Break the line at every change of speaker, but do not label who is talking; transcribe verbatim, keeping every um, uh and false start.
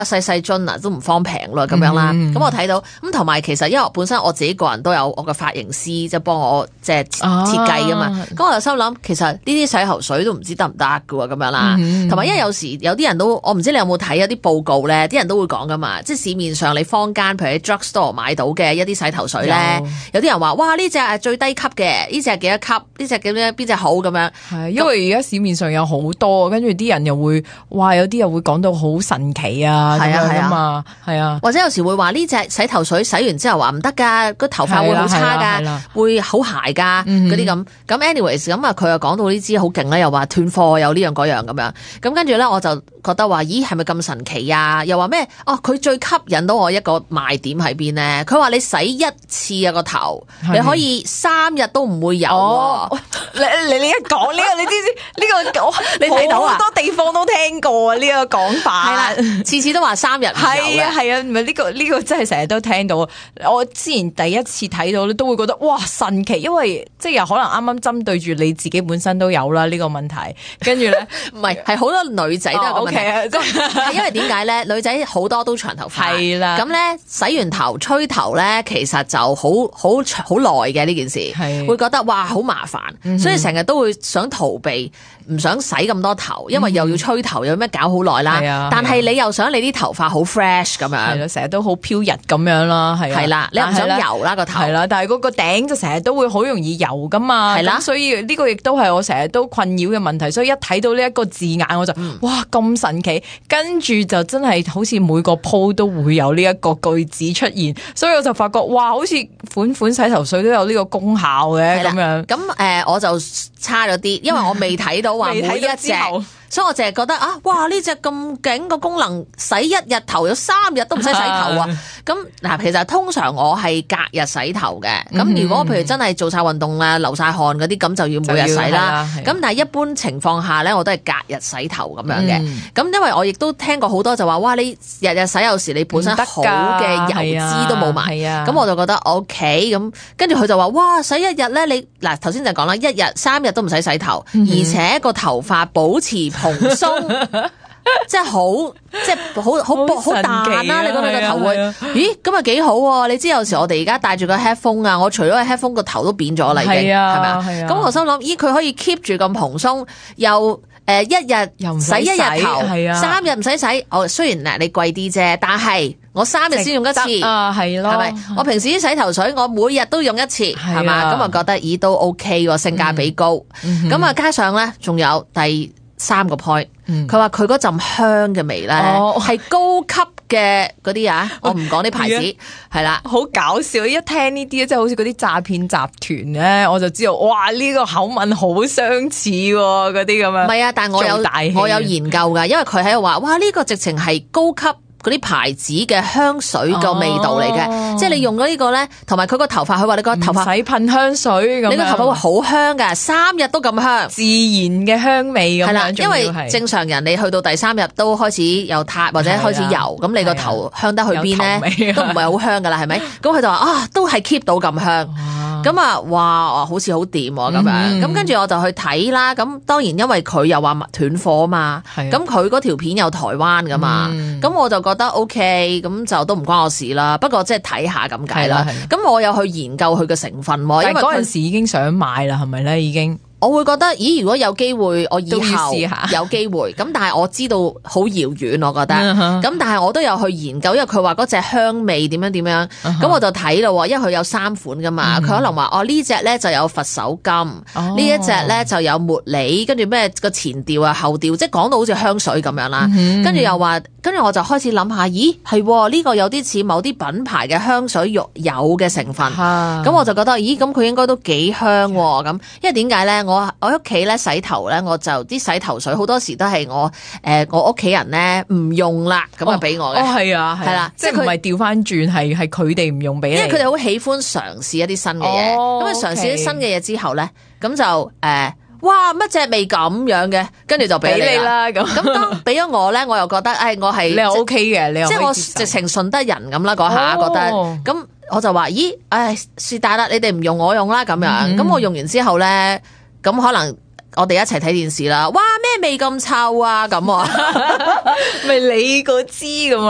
細細樽啊，都唔方平咯咁樣啦。咁、嗯、我睇到咁同埋其實因為本身我自己個人都有我嘅髮型師即係幫我即係設計噶嘛。咁、啊、我就心諗其實呢啲洗頭水都唔知得唔得噶喎咁樣啦。同埋、嗯、因為有時有啲人都我唔知你有冇睇有啲報告咧，啲人都會講噶嘛。即係市面上你坊間譬如喺 drug store 買到嘅一啲洗頭水咧，有啲人話哇呢隻係最低級嘅，呢隻係幾多級？呢隻點樣？邊隻好咁樣？係
因為而家市面上有好多，跟住啲人又會哇有啲又會講到好神奇啊。係啊係啊嘛，係啊，或
者有時會話呢隻洗頭水洗完之後話唔得噶，個頭髮會好差噶，會好鞋噶嗰啲咁。咁 anyways 咁啊，佢又講到呢支好勁啦，又話斷貨有呢樣嗰樣咁樣。咁跟住咧，我就覺得話，咦係咪咁神奇啊？又話咩？哦，佢最吸引到我一個賣點喺邊咧？佢話你洗一次啊個頭，你可以三日都唔會油。哦、
你你你一講呢、這個，你知唔知呢、這個你睇到啊？好多地方都聽過啊呢、這個講法。
次次都話三日唔油
係啊係啊，唔係呢個呢、這個真係成日都聽到。我之前第一次睇到咧，都會覺得哇神奇，因為即係又可能啱啱針對住你自己本身都有啦呢、這個問題。跟住咧，
唔係係好多女仔都有個問題。係、哦、因為點解咧？女仔好多都長頭髮，係啦。咁咧洗完頭吹頭咧，其實就好好好耐嘅呢件事，係會覺得哇好麻煩，嗯、所以成日都會想逃避，唔想洗咁多頭，因為又要吹頭，有咩搞好耐啦。嗯、但係你又想你啲頭髮好 fresh 咁樣，係咯，成日都好飄逸咁樣啦，係係啦，你又唔想油啦個頭，係啦，但係嗰個頂就成日都會好容易油噶嘛，係啦，所以呢個亦都係我成日都困擾嘅問題。所以一睇到呢一個字眼，我就、嗯、哇咁神奇，跟住就真係好似每個鋪都會有呢一個句子出現，所以我就發覺哇，好似款款洗頭水都有呢個功效嘅咁樣。咁誒、呃，我就差咗啲，因為我未睇到話每一隻。所以我淨係覺得啊，哇！呢隻咁勁個功能，洗一日頭有三日都唔使洗頭啊！咁嗱，其實通常我係隔日洗頭嘅。咁、嗯、如果譬如真係做晒運動啊、流晒汗嗰啲，咁就要每日洗啦。咁但係一般情況下咧，我都係隔日洗頭咁樣嘅。咁、嗯、因為我亦都聽過好多就話，哇！你日日洗有時你本身好嘅油脂都冇埋。咁我就覺得 O K。咁跟住佢就話，哇！洗一日咧，你嗱頭先就講啦，一日三日都唔使洗頭，嗯、而且個頭髮保持蓬鬆，即係好，即係好好薄好彈啦！你覺得個頭會，咦咁啊幾好喎！你知有時我哋而家戴住個 headphone 啊，我除咗個 headphone 個頭都扁咗啦，已經係咪啊？咁我心諗，咦佢可以 keep 住咁蓬鬆，又誒一日又唔洗一日頭，三日唔使洗。我雖然嗱你貴啲啫，但係我三日先用一次啊，係咯，係咪？我平時啲洗頭水我每日都用一次，係嘛？咁我覺得咦都 OK 喎，性價比高。咁啊加上咧，仲有第三個 point，佢話佢嗰陣香嘅味咧係高級嘅嗰啲啊，我唔講啲牌子，係啦，好搞笑！一聽呢啲即係好似嗰啲詐騙集團咧，我就知道哇呢個口吻好相似嗰啲咁樣。唔係啊，但係我有我有研究㗎，因為佢喺度話哇呢個直情係高級嗰啲牌子嘅香水個味道嚟嘅，哦、即係你用咗呢個咧，同埋佢個頭髮，佢話你個頭髮唔使噴香水咁，你個頭髮會好香㗎，三日都咁香，自然嘅香味咁樣。係啦，因為正常人你去到第三日都開始有塌或者開始油，咁你個頭香得去邊咧？都唔係好香㗎啦，係咪？咁佢就話啊，都係 keep 到咁香。咁啊，哇，好似好掂咁樣，咁、嗯、跟住我就去睇啦。咁當然因為佢又話斷貨啊嘛，咁佢嗰條片有台灣噶嘛，咁、嗯、我就覺得 OK，咁就都唔關我事啦。不過即係睇下咁解啦。咁我有去研究佢嘅成分，因為嗰陣時已經想買啦，係咪咧？已經。我會覺得，咦？如果有機會，我以後有機會，咁但係我知道好遙遠，我覺得。咁、uh-huh. 但係我都有去研究，因為佢話嗰隻香味點樣點樣，咁、uh-huh. 我就睇咯。因為佢有三款噶嘛，佢、uh-huh. 可能話哦呢隻咧就有佛手柑，呢、uh-huh. 一隻咧就有茉莉，跟住咩個前調啊後調，即係講到好似香水咁樣啦。跟、uh-huh. 住又話，跟住我就開始諗下，咦係呢、呢個有啲似某啲品牌嘅香水肉有嘅成分，咁、uh-huh. 我就覺得，咦咁佢應該都幾香喎。咁因為點解咧？我我屋企咧洗頭咧，我就啲洗頭水好多時都係我誒、呃、我屋企人咧唔用啦，咁啊俾我嘅。哦係啊係啦，即係唔係調翻轉，係係佢哋唔用俾你。因為佢哋好喜歡嘗試一啲新嘅嘢，咁啊嘗試啲新嘅嘢之後咧，咁就誒、呃、哇乜隻味咁樣嘅，跟住就俾你啦咁。咁當俾咗我咧，我又覺得誒、哎、我係你係 O K 嘅，你又即係我直情順得人咁啦嗰下覺得咁，我就話咦誒是但啦，你哋唔用我用啦咁樣，咁、嗯、我用完之後咧。咁可能我哋一齊睇電視啦，哇咩味咁臭啊咁啊，咪你個知咁啊。